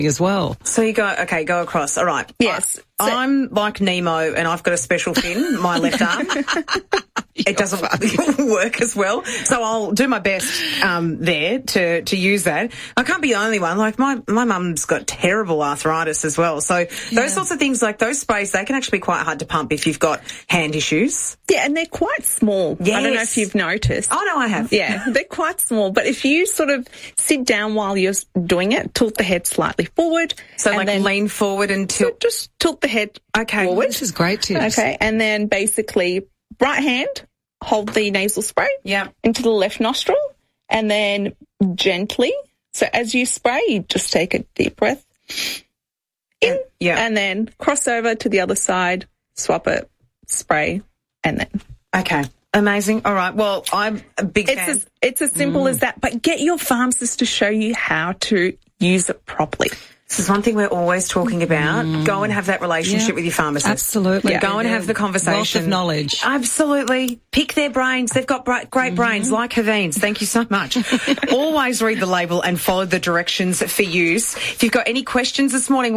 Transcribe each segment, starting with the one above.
as well. So you go across. All right. Yes. I'm like Nemo and I've got a special fin, my left arm. It doesn't work as well. So I'll do my best there to use that. I can't be the only one. Like my mum's got terrible arthritis as well. So those sorts of things, like those sprays, they can actually be quite hard to pump if you've got hand issues. Yeah, and they're quite small. Yes. I don't know if you've noticed. Oh, no, I have. Yeah, they're quite small. But if you sort of sit down while you're doing it, tilt the head slightly forward. So like then lean forward and tilt. Just tilt the head forward. This is great tips. Okay, and then basically right hand, hold the nasal spray into the left nostril, and then gently. So as you spray, you just take a deep breath in, and then cross over to the other side, swap it, spray, and then. Okay. Amazing. All right. Well, I'm a big fan. It's as simple as that, but get your pharmacist to show you how to use it properly. This is one thing we're always talking about. Go and have that relationship with your pharmacist. Absolutely. Go and have the conversation. Wealth of knowledge. Absolutely. Pick their brains. They've got great brains, like Haveen's. Thank you so much. Always read the label and follow the directions for use. If you've got any questions this morning,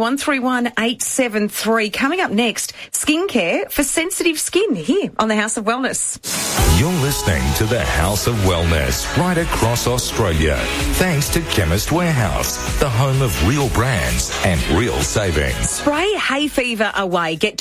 131873. Coming up next, skincare for sensitive skin here on the House of Wellness. You're listening to the House of Wellness right across Australia. Thanks to Chemist Warehouse, the home of real brands and real savings. Spray hay fever away. Get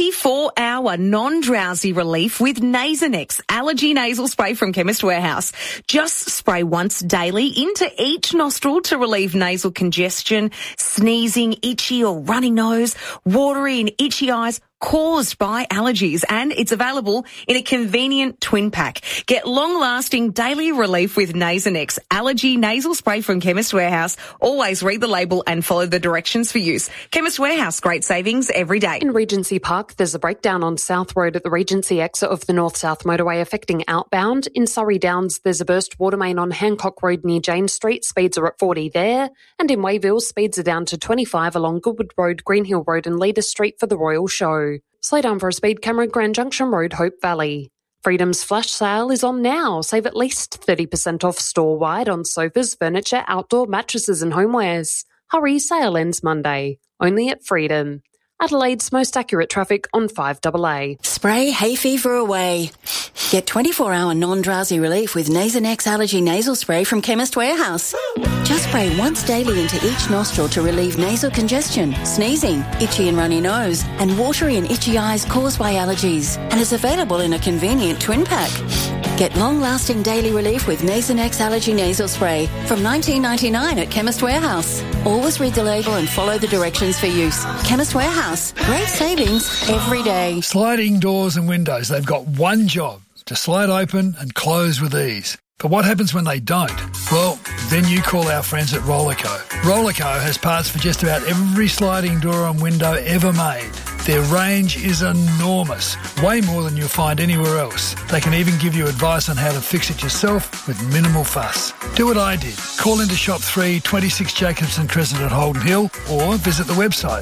24-hour non-drowsy relief with Nasonex allergy nasal spray from Chemist Warehouse. Just spray once daily into each nostril to relieve nasal congestion, sneezing, itchy or runny nose, watery and itchy eyes caused by allergies, and it's available in a convenient twin pack. Get long-lasting daily relief with Nasonex allergy nasal spray from Chemist Warehouse. Always read the label and follow the directions for use. Chemist Warehouse, great savings every day. In Regency Park, there's a breakdown on South Road at the Regency exit of the North-South motorway affecting outbound. In Surrey Downs, there's a burst water main on Hancock Road near Jane Street. Speeds are at 40 there. And in Wayville, speeds are down to 25 along Goodwood Road, Greenhill Road and Leader Street for the Royal Show. Slow down for a speed camera, Grand Junction Road, Hope Valley. Freedom's flash sale is on now. Save at least 30% off store-wide on sofas, furniture, outdoor mattresses and homewares. Hurry, sale ends Monday. Only at Freedom. Adelaide's most accurate traffic on 5AA. Spray hay fever away. Get 24-hour non-drowsy relief with Nasonex allergy nasal spray from Chemist Warehouse. Just spray once daily into each nostril to relieve nasal congestion, sneezing, itchy and runny nose, and watery and itchy eyes caused by allergies. And is available in a convenient twin pack. Get long-lasting daily relief with Nasonex allergy nasal spray from $19.99 at Chemist Warehouse. Always read the label and follow the directions for use. Chemist Warehouse. Great savings every day. Sliding doors and windows, they've got one job, to slide open and close with ease. But what happens when they don't? Well, then you call our friends at Rollerco. Rollerco has parts for just about every sliding door and window ever made. Their range is enormous, way more than you'll find anywhere else. They can even give you advice on how to fix it yourself with minimal fuss. Do what I did. Call into Shop 3, 26 Jacobson Crescent at Holden Hill, or visit the website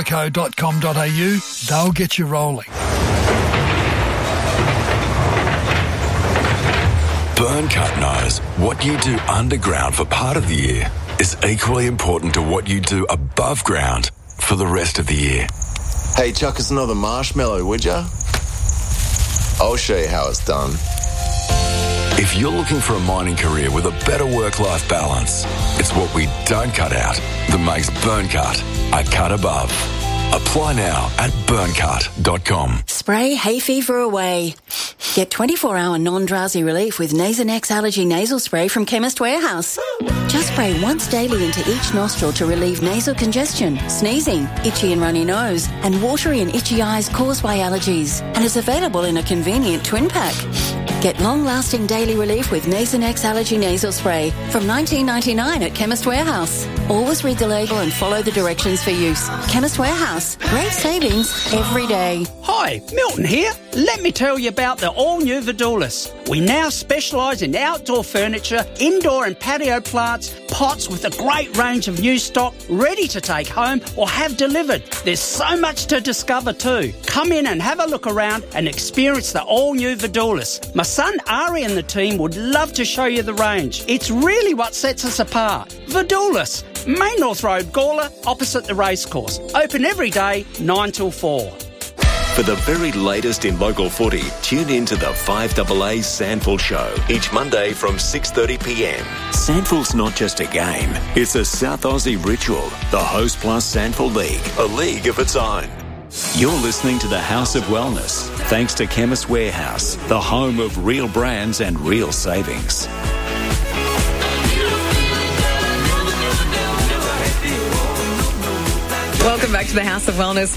rollerco.com.au. They'll get you rolling. Burncut knows what you do underground for part of the year is equally important to what you do above ground for the rest of the year. Hey, chuck us another marshmallow, would ya? I'll show you how it's done. If you're looking for a mining career with a better work-life balance, it's what we don't cut out that makes Burncut a cut above. Apply now at burncut.com. Spray hay fever away. Get 24-hour non-drowsy relief with Nasonex allergy nasal spray from Chemist Warehouse. Just spray once daily into each nostril to relieve nasal congestion, sneezing, itchy and runny nose, and watery and itchy eyes caused by allergies. And is available in a convenient twin pack. Get long-lasting daily relief with Nasonex allergy nasal spray from $19.99 at Chemist Warehouse. Always read the label and follow the directions for use. Chemist Warehouse. Great savings every day. Hi, Milton here. Let me tell you about the all-new Vidulis. We now specialise in outdoor furniture, indoor and patio plants, pots with a great range of new stock ready to take home or have delivered. There's so much to discover too. Come in and have a look around and experience the all-new Vidulis. My son Ari and the team would love to show you the range. It's really what sets us apart. Vidulis, Main North Road, Gawler, opposite the racecourse. Open every day, 9 till 4. For the very latest in local footy, tune in to the 5AA Sandful Show each Monday from 6:30pm. Sandful's not just a game, it's a South Aussie ritual. The Host Plus Sandful League, a league of its own. You're listening to the House of Wellness, thanks to Chemist Warehouse, the home of real brands and real savings. Welcome back to the House of Wellness.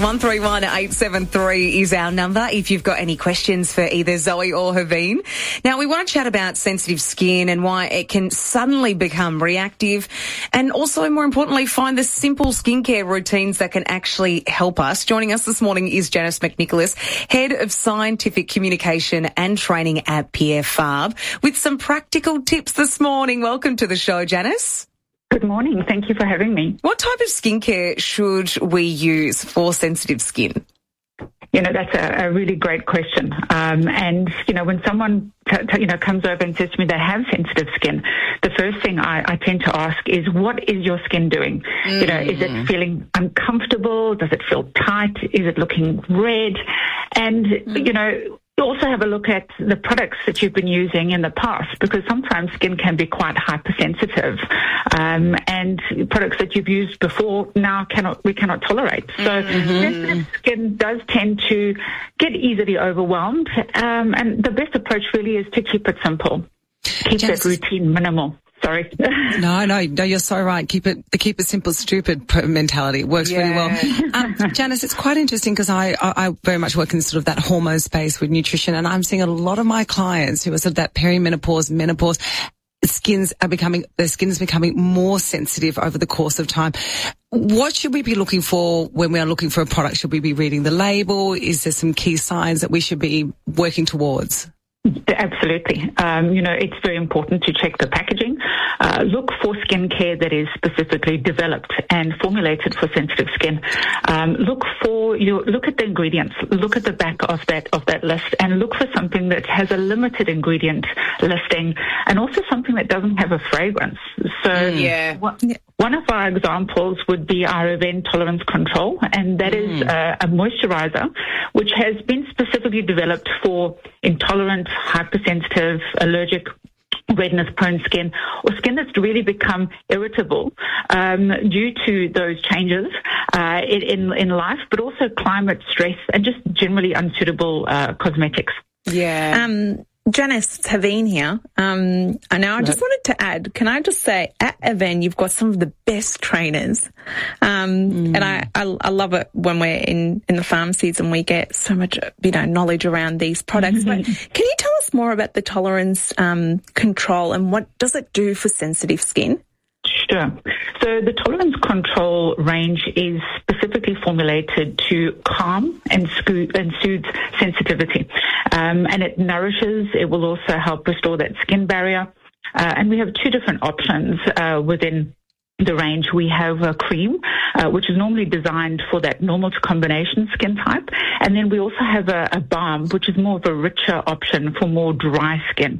131873 is our number if you've got any questions for either Zoe or Haveen. Now, we want to chat about sensitive skin and why it can suddenly become reactive, and also, more importantly, find the simple skincare routines that can actually help us. Joining us this morning is Janice McNicholas, Head of Scientific Communication and Training at Pierre Fabre, with some practical tips this morning. Welcome to the show, Janice. Good morning. Thank you for having me. What type of skincare should we use for sensitive skin? You know, that's a really great question. And, you know, when someone, comes over and says to me they have sensitive skin, the first thing I tend to ask is, what is your skin doing? Mm. You know, is it feeling uncomfortable? Does it feel tight? Is it looking red? And, you know, also have a look at the products that you've been using in the past, because sometimes skin can be quite hypersensitive, and products that you've used before now we cannot tolerate. So sensitive skin does tend to get easily overwhelmed, and the best approach really is to keep it simple. Keep that routine minimal. Sorry. No, you're so right. Keep it simple, stupid mentality. It works really well. Janice, it's quite interesting because I very much work in sort of that hormone space with nutrition, and I'm seeing a lot of my clients who are sort of that perimenopause, menopause, their skin is becoming more sensitive over the course of time. What should we be looking for when we are looking for a product? Should we be reading the label? Is there some key signs that we should be working towards? Absolutely. It's very important to check the packaging. Look for skincare that is specifically developed and formulated for sensitive skin. Look at the ingredients. Look at the back of that list, and look for something that has a limited ingredient listing, and also something that doesn't have a fragrance. So one of our examples would be our Event Tolerance Control, and that is a moisturizer which has been specifically developed for intolerant, hypersensitive, allergic, redness-prone skin, or skin that's really become irritable due to those changes in life, but also climate stress and just generally unsuitable cosmetics. Yeah. Janice, it's Haveen here. I just wanted to add, can I just say, at Event, you've got some of the best trainers. And I love it when we're in the pharmacies and we get so much, knowledge around these products. But can you tell us more about the tolerance control and what does it do for sensitive skin? Sure. So the tolerance control range is specifically formulated to calm and soothe sensitivity. And it nourishes. It will also help restore that skin barrier. And we have two different options within the range. We have a cream, which is normally designed for that normal to combination skin type. And then we also have a balm, which is more of a richer option for more dry skin.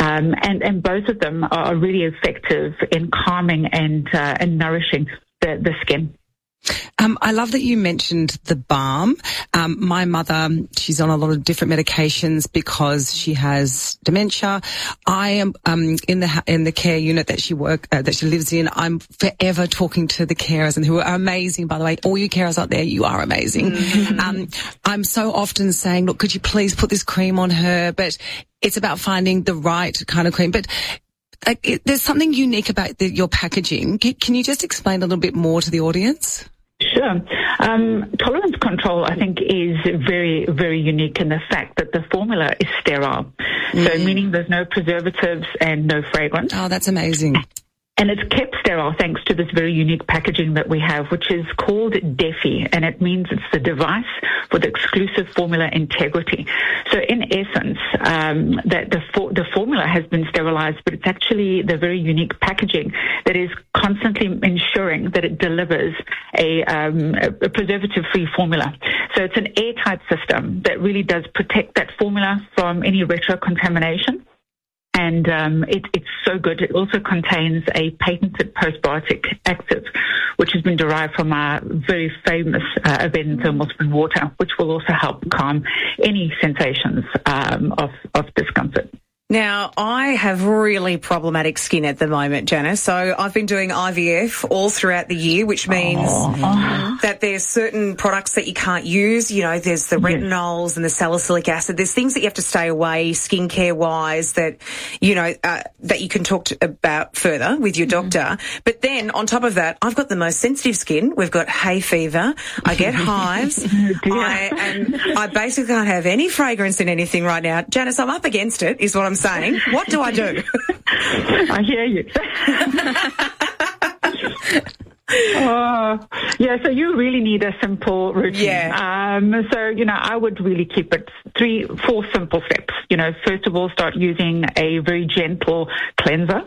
And both of them are really effective in calming and nourishing the skin. I love that you mentioned the balm. My mother, she's on a lot of different medications because she has dementia. I am in the care unit that she lives in. I'm forever talking to the carers, and who are amazing, by the way. All you carers out there, you are amazing. I'm so often saying, look, could you please put this cream on her? But it's about finding the right kind of cream. But there's something unique about your packaging. Can you just explain a little bit more to the audience? Sure. Tolerance control, I think, is very, very unique in the fact that the formula is sterile. So meaning there's no preservatives and no fragrance. Oh, that's amazing. And it's kept sterile thanks to this very unique packaging that we have, which is called DEFI, and it means it's the device for the exclusive formula integrity. So in essence, that the formula has been sterilized, but it's actually the very unique packaging that is constantly ensuring that it delivers a preservative-free formula. So it's an airtight system that really does protect that formula from any retrocontamination. And it's so good. It also contains a patented postbiotic active, which has been derived from our very famous Avent thermal spring water, which will also help calm any sensations of discomfort. Now, I have really problematic skin at the moment, Janice. So I've been doing IVF all throughout the year, which means that there's certain products that you can't use. You know, there's the retinols and the salicylic acid. There's things that you have to stay away, skincare-wise, that, you know, that you can talk about further with your doctor. But then, on top of that, I've got the most sensitive skin. We've got hay fever. I get hives. I basically can't have any fragrance in anything right now. Janice, I'm up against it, is what I'm saying. What do I do? I hear you. So you really need a simple routine. So, you know, I would really keep it 3-4 simple steps. You know, first of all, start using a very gentle cleanser.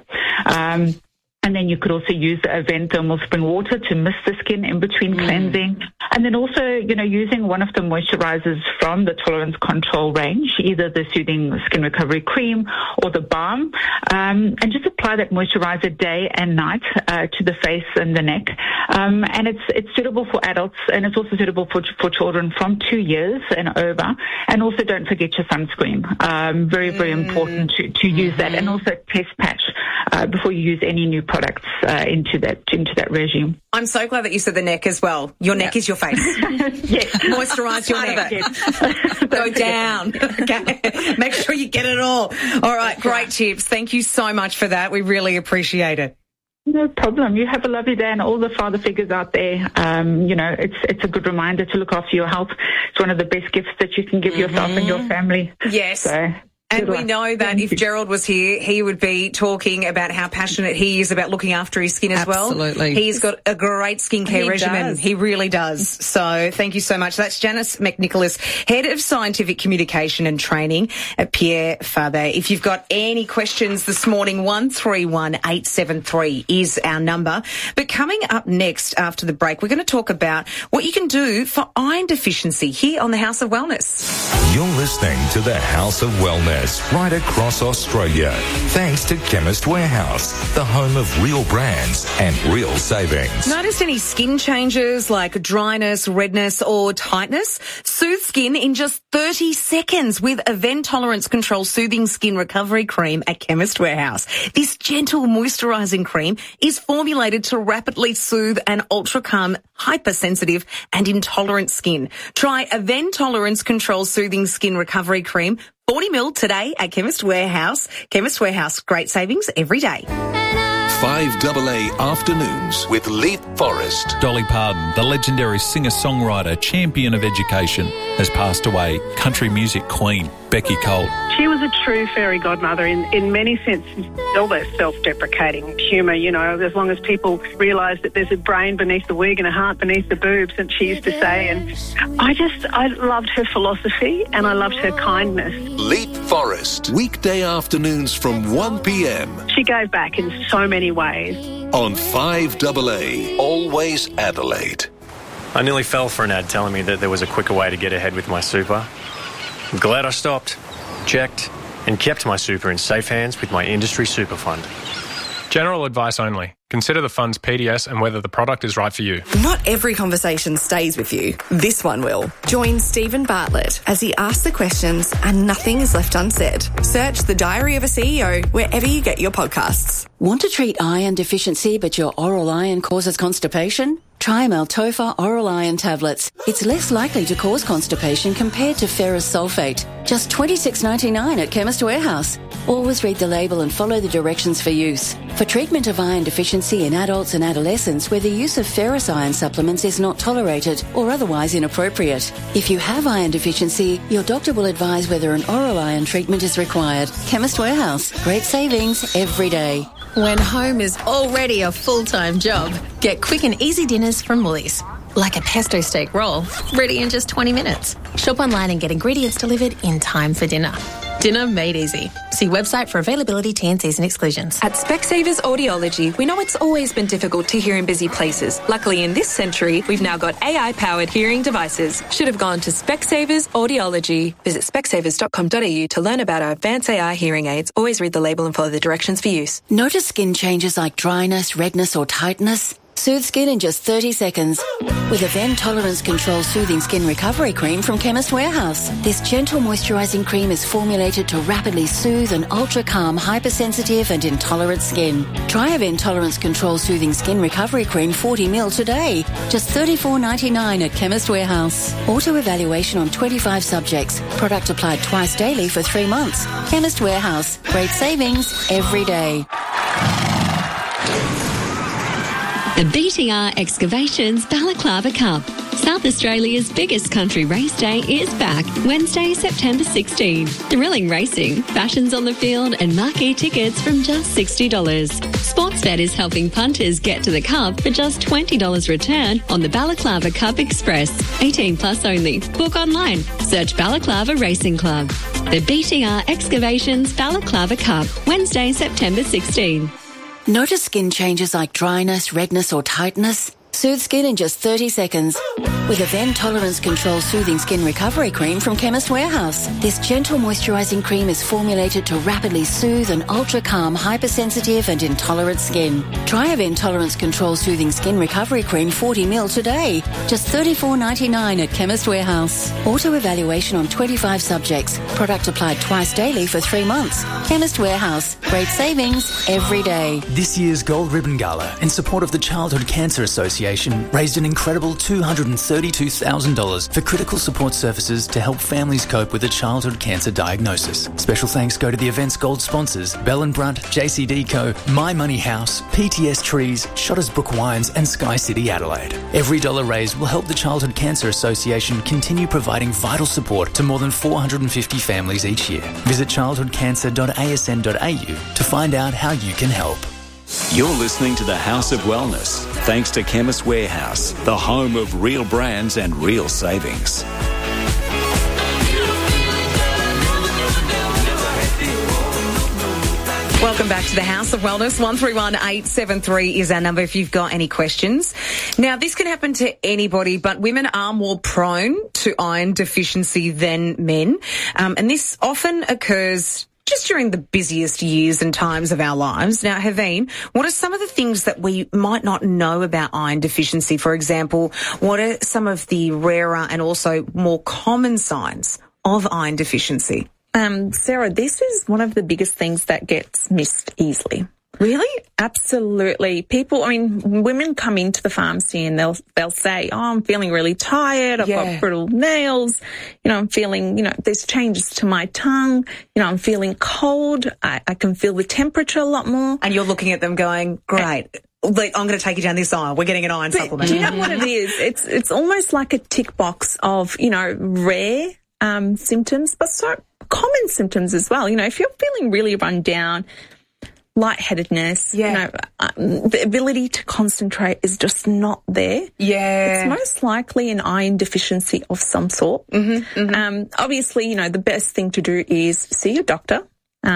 And then you could also use the Avent thermal spring water to mist the skin in between cleansing. And then also, you know, using one of the moisturizers from the Tolerance Control range, either the Soothing Skin Recovery Cream or the balm, and just apply that moisturizer day and night to the face and the neck. And it's suitable for adults, and it's also suitable for children from 2 years and over. And also don't forget your sunscreen. Very, very important to use that, and also test patch before you use any new products into that regime. I'm so glad that you said the neck as well. Your neck is your face. Yes. Moisturise your neck. Go down. Okay. Make sure you get it all. All right. Great tips. Thank you so much for that. We really appreciate it. No problem. You have a lovely day, and all the father figures out there. You know, it's a good reminder to look after your health. It's one of the best gifts that you can give yourself and your family. Yes. So, and we know that if Gerald was here, he would be talking about how passionate he is about looking after his skin as well. Absolutely. He's got a great skincare regimen. He really does. So thank you so much. That's Janice McNicholas, Head of Scientific Communication and Training at Pierre Fabre. If you've got any questions this morning, 131873 is our number. But coming up next after the break, we're going to talk about what you can do for iron deficiency here on the House of Wellness. You're listening to the House of Wellness right across Australia. Thanks to Chemist Warehouse, the home of real brands and real savings. Noticed any skin changes like dryness, redness or tightness? Soothe skin in just 30 seconds with Avent Tolerance Control Soothing Skin Recovery Cream at Chemist Warehouse. This gentle moisturising cream is formulated to rapidly soothe an ultra-calm, hypersensitive and intolerant skin. Try Avent Tolerance Control Soothing Skin Recovery Cream 40 ml today at Chemist Warehouse. Chemist Warehouse, great savings every day. 5AA Afternoons with Leith Forrest. Dolly Parton, the legendary singer-songwriter, champion of education, has passed away. Country music queen, Becky Colt. She was a true fairy godmother in many senses. All that self-deprecating humour, you know, as long as people realise that there's a brain beneath the wig and a heart beneath the boobs, and she used to say. And I loved her philosophy and I loved her kindness. Leith Forrest, weekday afternoons from 1 p.m. She gave back in so many ways. On 5AA, always Adelaide. I nearly fell for an ad telling me that there was a quicker way to get ahead with my super. I'm glad I stopped, checked, and kept my super in safe hands with my industry super fund. General advice only. Consider the fund's PDS and whether the product is right for you. Not every conversation stays with you. This one will. Join Stephen Bartlett as he asks the questions and nothing is left unsaid. Search The Diary of a CEO wherever you get your podcasts. Want to treat iron deficiency but your oral iron causes constipation? Try Maltopha Oral Iron Tablets. It's less likely to cause constipation compared to ferrous sulfate. Just $26.99 at Chemist Warehouse. Always read the label and follow the directions for use. For treatment of iron deficiency in adults and adolescents where the use of ferrous iron supplements is not tolerated or otherwise inappropriate. If you have iron deficiency, your doctor will advise whether an oral iron treatment is required. Chemist Warehouse. Great savings every day. When home is already a full-time job, get quick and easy dinners from Woolies. Like a pesto steak roll, ready in just 20 minutes. Shop online and get ingredients delivered in time for dinner. Dinner made easy. See website for availability, T&Cs and exclusions. At Specsavers Audiology, we know it's always been difficult to hear in busy places. Luckily, in this century, we've now got AI-powered hearing devices. Should have gone to Specsavers Audiology. Visit specsavers.com.au to learn about our advanced AI hearing aids. Always read the label and follow the directions for use. Notice skin changes like dryness, redness or tightness? Soothe skin in just 30 seconds with Event Tolerance Control Soothing Skin Recovery Cream from Chemist Warehouse. This gentle moisturising cream is formulated to rapidly soothe an ultra-calm, hypersensitive and intolerant skin. Try Event Tolerance Control Soothing Skin Recovery Cream 40ml today. Just $34.99 at Chemist Warehouse. Auto-evaluation on 25 subjects. Product applied twice daily for 3 months. Chemist Warehouse. Great savings every day. The BTR Excavations Balaclava Cup. South Australia's biggest country race day is back Wednesday, September 16. Thrilling racing, fashions on the field and marquee tickets from just $60. Sportsbet is helping punters get to the cup for just $20 return on the Balaclava Cup Express. 18 plus only. Book online. Search Balaclava Racing Club. The BTR Excavations Balaclava Cup, Wednesday, September 16. Notice skin changes like dryness, redness or tightness? Soothe skin in just 30 seconds with Event Tolerance Control Soothing Skin Recovery Cream from Chemist Warehouse. This gentle moisturising cream is formulated to rapidly soothe an ultra-calm, hypersensitive and intolerant skin. Try Event Tolerance Control Soothing Skin Recovery Cream 40ml today. Just $34.99 at Chemist Warehouse. Auto-evaluation on 25 subjects. Product applied twice daily for 3 months. Chemist Warehouse. Great savings every day. This year's Gold Ribbon Gala, in support of the Childhood Cancer Association, raised an incredible $232,000 for critical support services to help families cope with a childhood cancer diagnosis. Special thanks go to the event's gold sponsors, Bell & Brunt, JCD Co, My Money House, PTS Trees, Shotters Brook Wines and Sky City Adelaide. Every dollar raised will help the Childhood Cancer Association continue providing vital support to more than 450 families each year. Visit childhoodcancer.asn.au to find out how you can help. You're listening to the House of Wellness, thanks to Chemist Warehouse, the home of real brands and real savings. Welcome back to the House of Wellness. 131873 is our number if you've got any questions. Now, this can happen to anybody, but women are more prone to iron deficiency than men. And this often occurs just during the busiest years and times of our lives. Now, Haveen, what are some of the things that we might not know about iron deficiency? For example, what are some of the rarer and also more common signs of iron deficiency? Sarah, this is one of the biggest things that gets missed easily. Really? Absolutely. Women come into the pharmacy and they'll say, oh, I'm feeling really tired. I've got brittle nails. I'm feeling, there's changes to my tongue. I'm feeling cold. I can feel the temperature a lot more. And you're looking at them going, great. I'm going to take you down this aisle. We're getting an iron supplement. Do you know what it is? It's almost like a tick box of, rare symptoms, but so common symptoms as well. If you're feeling really run down, lightheadedness, the ability to concentrate is just not there. Yeah. It's most likely an iron deficiency of some sort. Obviously, the best thing to do is see your doctor,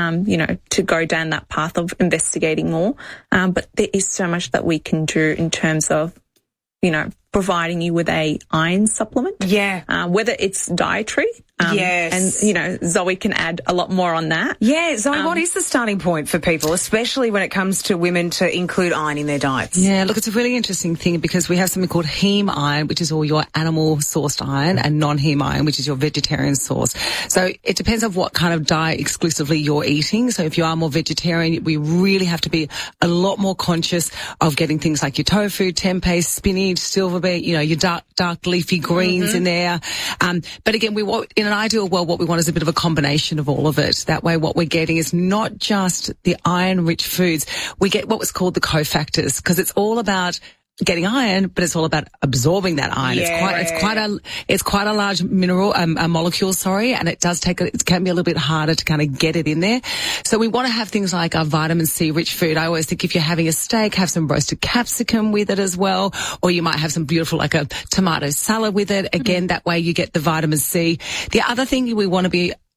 to go down that path of investigating more. But there is so much that we can do in terms of, providing you with a iron supplement. Yeah. Whether it's dietary. Yes. And, Zoe can add a lot more on that. Yeah. Zoe, what is the starting point for people, especially when it comes to women to include iron in their diets? Yeah, look, it's a really interesting thing because we have something called heme iron, which is all your animal-sourced iron, and non-heme iron, which is your vegetarian source. So it depends on what kind of diet exclusively you're eating. So if you are more vegetarian, we really have to be a lot more conscious of getting things like your tofu, tempeh, spinach, silver beet, your dark leafy greens in there. But again, in an ideal world, what we want is a bit of a combination of all of it. That way, what we're getting is not just the iron-rich foods. We get what was called the cofactors, because it's all about getting iron, but it's all about absorbing that iron. Yeah. It's quite a large mineral, a molecule, and it can be a little bit harder to kind of get it in there. So we want to have things like our vitamin C rich food. I always think if you're having a steak, have some roasted capsicum with it as well, or you might have some beautiful, like a tomato salad with it. Again, that way you get the vitamin C. The other thing we want to be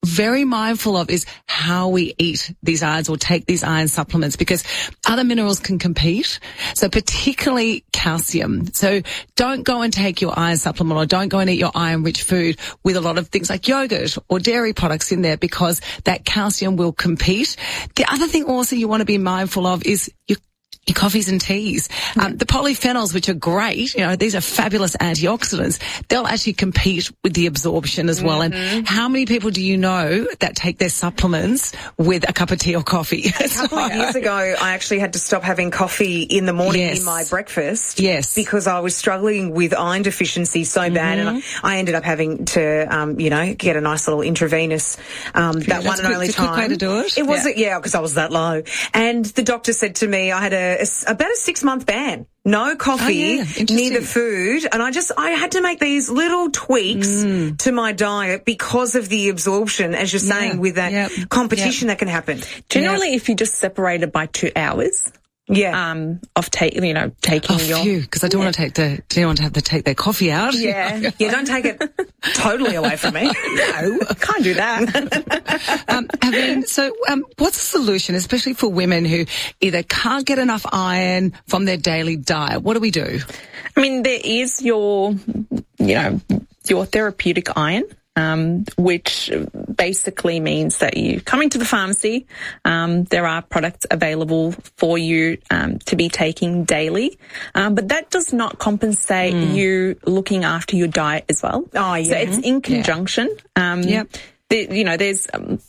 very mindful of is how we eat these irons or take these iron supplements, because other minerals can compete. So particularly calcium. So don't go and take your iron supplement, or don't go and eat your iron-rich food with a lot of things like yogurt or dairy products in there, because that calcium will compete. The other thing also you want to be mindful of is your coffees and teas. The polyphenols, which are great, these are fabulous antioxidants. They'll actually compete with the absorption as well. And how many people do you know that take their supplements with a cup of tea or coffee? A couple of years ago, I actually had to stop having coffee in the morning in my breakfast. Yes. Because I was struggling with iron deficiency so bad. And I ended up having to, get a nice little intravenous, that one and only time. It's a quick way to do it. It wasn't, because I was that low. And the doctor said to me, I had about a 6-month ban. No coffee near the food. And I had to make these little tweaks to my diet because of the absorption, as you're saying, with that competition that can happen. Generally, if you just separate it by 2 hours. Of taking your because I don't want to have to take their coffee out. Don't take it totally away from me. No, can't do that. So what's the solution, especially for women who either can't get enough iron from their daily diet? What do we do? I mean, there is your therapeutic iron. Which basically means that you come into the pharmacy, there are products available for you to be taking daily, but that does not compensate you looking after your diet as well. So it's in conjunction. There's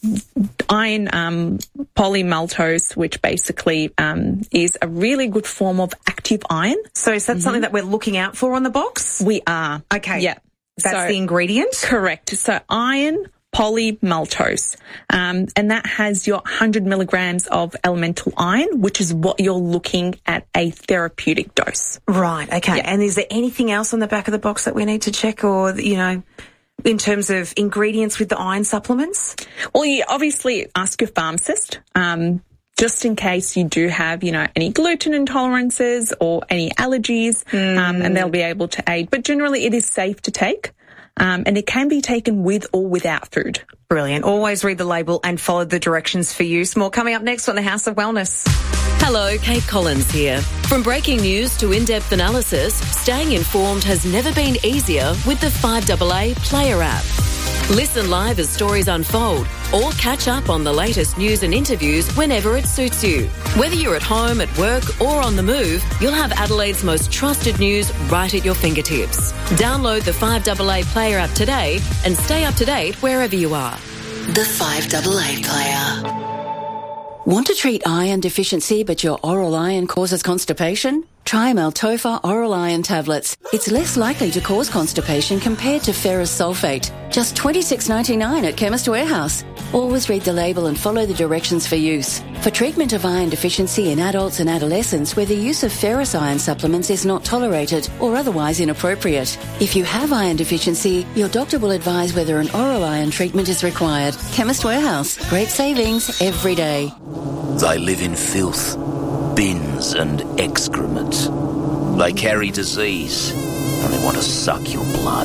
iron polymaltose, which basically is a really good form of active iron. So is that something that we're looking out for on the box? We are. Okay. Yeah. That's the ingredient? Correct. So iron polymaltose, and that has your 100 milligrams of elemental iron, which is what you're looking at a therapeutic dose. Right. Okay. Yeah. And is there anything else on the back of the box that we need to check, or, in terms of ingredients with the iron supplements? Well, you obviously ask your pharmacist, just in case you do have, any gluten intolerances or any allergies, and they'll be able to aid. But generally it is safe to take, and it can be taken with or without food. Brilliant. Always read the label and follow the directions for use. More coming up next on the House of Wellness. Hello, Kate Collins here. From breaking news to in-depth analysis, staying informed has never been easier with the 5AA Player app. Listen live as stories unfold, or catch up on the latest news and interviews whenever it suits you. Whether you're at home, at work, or on the move, you'll have Adelaide's most trusted news right at your fingertips. Download the 5AA Player app today and stay up to date wherever you are. The 5AA Player. Want to treat iron deficiency but your oral iron causes constipation? Try Maltopha Oral Iron Tablets. It's less likely to cause constipation compared to ferrous sulfate. Just $26.99 at Chemist Warehouse. Always read the label and follow the directions for use. For treatment of iron deficiency in adults and adolescents where the use of ferrous iron supplements is not tolerated or otherwise inappropriate. If you have iron deficiency, your doctor will advise whether an oral iron treatment is required. Chemist Warehouse. Great savings every day. They live in filth, bins and excrement. They carry disease and they want to suck your blood.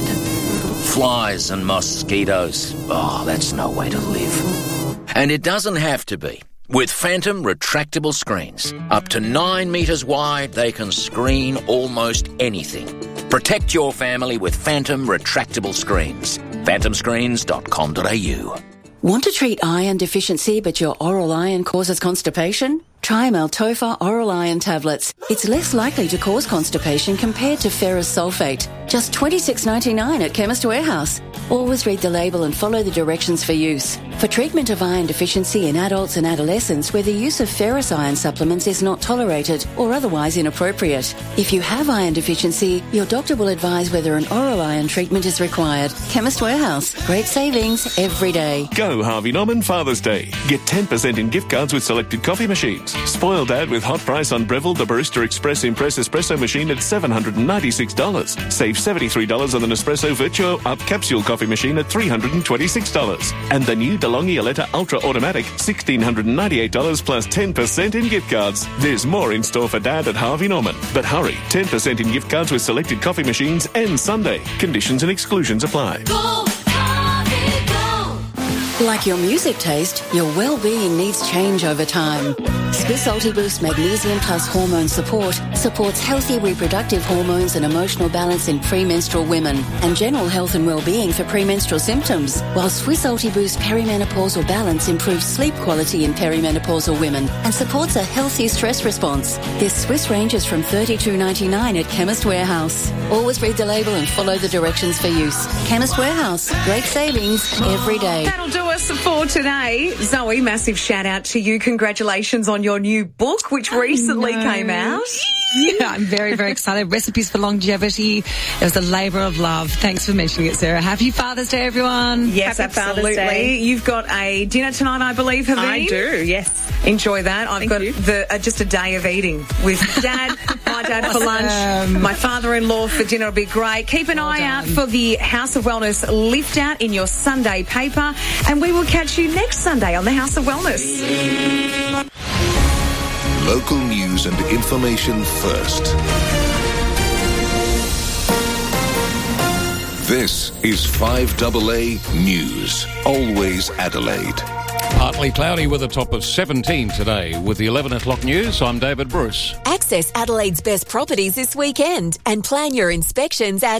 Flies and mosquitoes. Oh, that's no way to live. And it doesn't have to be. With Phantom retractable screens, up to 9 metres wide, they can screen almost anything. Protect your family with Phantom retractable screens. phantomscreens.com.au. Want to treat iron deficiency but your oral iron causes constipation? Try Maltopha Oral Iron Tablets. It's less likely to cause constipation compared to ferrous sulfate. Just $26.99 at Chemist Warehouse. Always read the label and follow the directions for use. For treatment of iron deficiency in adults and adolescents where the use of ferrous iron supplements is not tolerated or otherwise inappropriate. If you have iron deficiency, your doctor will advise whether an oral iron treatment is required. Chemist Warehouse. Great savings every day. Go Harvey Norman Father's Day. Get 10% in gift cards with selected coffee machines. Spoil Dad with hot price on Breville the Barista Express Impress Espresso machine at $796. Save $73 on the Nespresso Virtuo Up Capsule coffee machine at $326. And the new DeLonghi Aletta Ultra Automatic, $1,698 plus 10% in gift cards. There's more in store for Dad at Harvey Norman. But hurry, 10% in gift cards with selected coffee machines and Sunday. Conditions and exclusions apply. Like your music taste, your well-being needs change over time. Swiss Ultiboost Magnesium Plus Hormone Support supports healthy reproductive hormones and emotional balance in premenstrual women and general health and well-being for premenstrual symptoms, while Swiss Ultiboost Perimenopausal Balance improves sleep quality in perimenopausal women and supports a healthy stress response. This Swiss ranges from $32.99 at Chemist Warehouse. Always read the label and follow the directions for use. Chemist Warehouse. Great savings every day. That'll do us for today. Zoe, massive shout out to you. Congratulations on your new book, which recently came out. Yeah, I'm very, very excited. Recipes for Longevity. It was a labour of love. Thanks for mentioning it, Sarah. Happy Father's Day, everyone. Yes, Happy Father's absolutely. Day. You've got a dinner tonight, I believe, have you? I do, yes. Enjoy that. I've got just a day of eating with Dad, my dad for lunch, my father-in-law for dinner. Will be great. Keep an eye out for the House of Wellness lift out in your Sunday paper, and we will catch you next Sunday on the House of Wellness. Local news and information first. This is 5AA News. Always Adelaide. Partly cloudy with a top of 17 today. With the 11 o'clock news, I'm David Bruce. Access Adelaide's best properties this weekend and plan your inspections at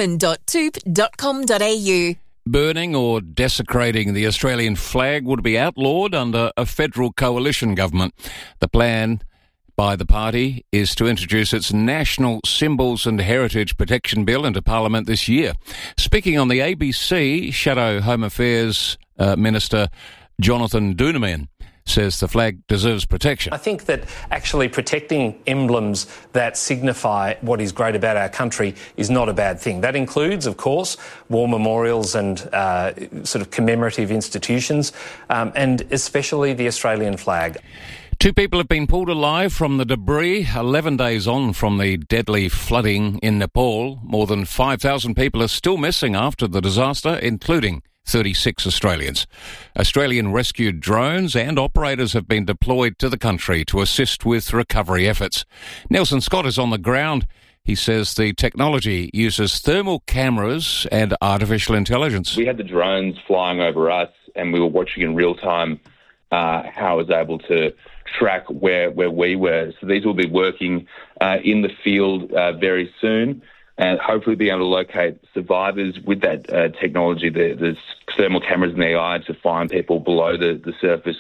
open.toop.com.au. Burning or desecrating the Australian flag would be outlawed under a federal coalition government. The plan by the party is to introduce its National Symbols and Heritage Protection Bill into Parliament this year. Speaking on the ABC, Shadow Home Affairs Minister Jonathan Doonerman says the flag deserves protection. I think that actually protecting emblems that signify what is great about our country is not a bad thing. That includes, of course, war memorials and sort of commemorative institutions, and especially the Australian flag. 2 people have been pulled alive from the debris 11 days on from the deadly flooding in Nepal. More than 5,000 people are still missing after the disaster, including 36 Australians. Australian rescued drones and operators have been deployed to the country to assist with recovery efforts. Nelson Scott is on the ground. He says the technology uses thermal cameras and artificial intelligence. We had the drones flying over us and we were watching in real time how I was able to track where we were. So these will be working in the field very soon, and hopefully being able to locate survivors with that technology, the thermal cameras and the AI to find people below the surface.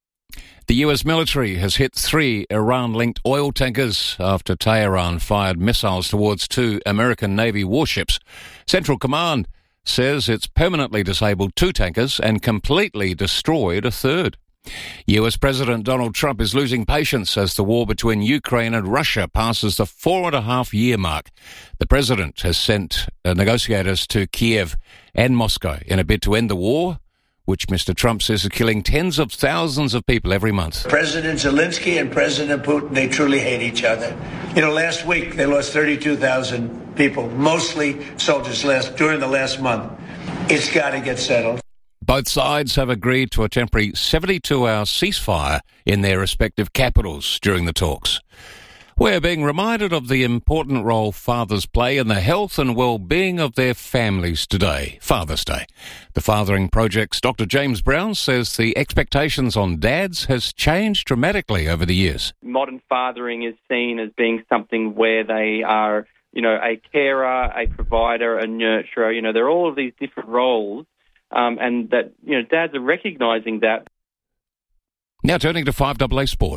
The US military has hit 3 Iran-linked oil tankers after Tehran fired missiles towards 2 American Navy warships. Central Command says it's permanently disabled 2 tankers and completely destroyed a 3rd. US President Donald Trump is losing patience as the war between Ukraine and Russia passes the 4.5-year mark. The president has sent negotiators to Kiev and Moscow in a bid to end the war, which Mr. Trump says is killing tens of thousands of people every month. President Zelensky and President Putin, they truly hate each other. Last week they lost 32,000 people, mostly soldiers during the last month. It's got to get settled. Both sides have agreed to a temporary 72-hour ceasefire in their respective capitals during the talks. We're being reminded of the important role fathers play in the health and well-being of their families today, Father's Day. The Fathering Project's Dr. James Brown says the expectations on dads has changed dramatically over the years. Modern fathering is seen as being something where they are, a carer, a provider, a nurturer. There are all of these different roles. And that, dads are recognising that. Now turning to 5AA Sport.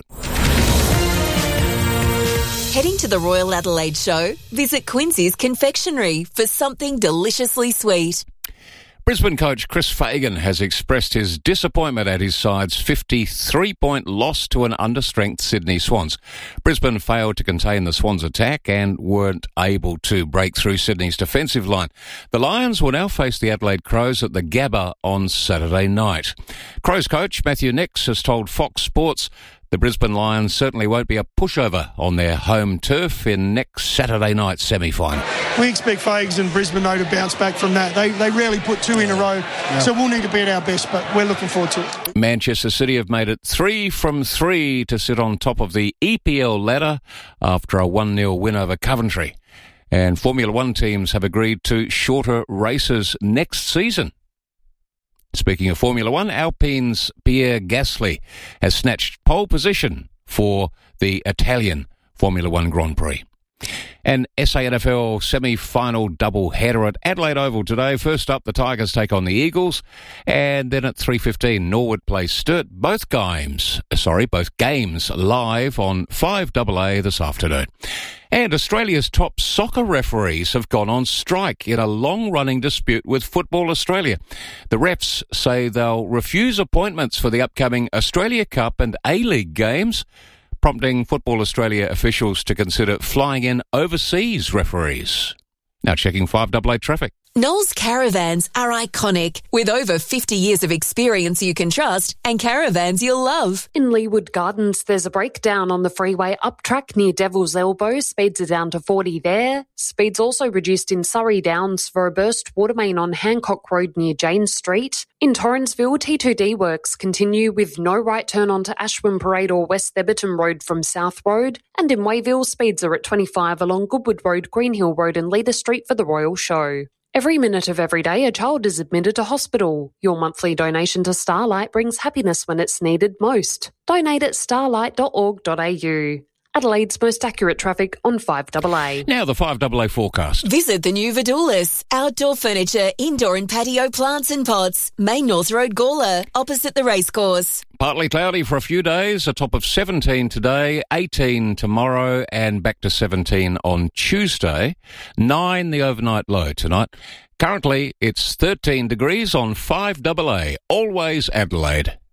Heading to the Royal Adelaide Show? Visit Quincy's Confectionery for something deliciously sweet. Brisbane coach Chris Fagan has expressed his disappointment at his side's 53-point loss to an understrength Sydney Swans. Brisbane failed to contain the Swans' attack and weren't able to break through Sydney's defensive line. The Lions will now face the Adelaide Crows at the Gabba on Saturday night. Crows coach Matthew Nix has told Fox Sports the Brisbane Lions certainly won't be a pushover on their home turf in next Saturday night semi-final. We expect Fags and Brisbane, though, to bounce back from that. They rarely put 2 in a row, so we'll need to be at our best, but we're looking forward to it. Manchester City have made it 3 from 3 to sit on top of the EPL ladder after a 1-0 win over Coventry. And Formula One teams have agreed to shorter races next season. Speaking of Formula One, Alpine's Pierre Gasly has snatched pole position for the Italian Formula One Grand Prix. An SANFL semi-final double-header at Adelaide Oval today. First up, the Tigers take on the Eagles, and then at 3:15, Norwood plays Sturt. Both games live on 5AA this afternoon. And Australia's top soccer referees have gone on strike in a long-running dispute with Football Australia. The refs say they'll refuse appointments for the upcoming Australia Cup and A-League games, prompting Football Australia officials to consider flying in overseas referees. Now checking 5AA traffic. Knowles Caravans are iconic, with over 50 years of experience you can trust and caravans you'll love. In Leewood Gardens, there's a breakdown on the freeway up track near Devil's Elbow. Speeds are down to 40 there. Speeds also reduced in Surrey Downs for a burst water main on Hancock Road near Jane Street. In Torrensville, T2D works continue with no right turn onto Ashwin Parade or West Theberton Road from South Road. And in Wayville, speeds are at 25 along Goodwood Road, Greenhill Road and Leader Street for the Royal Show. Every minute of every day, a child is admitted to hospital. Your monthly donation to Starlight brings happiness when it's needed most. Donate at starlight.org.au. Adelaide's most accurate traffic on 5AA. Now the 5AA forecast. Visit the new Vidulas. Outdoor furniture, indoor and patio plants and pots. Main North Road, Gawler, opposite the racecourse. Partly cloudy for a few days, a top of 17 today, 18 tomorrow, and back to 17 on Tuesday. 9 the overnight low tonight. Currently, it's 13 degrees on 5AA. Always Adelaide.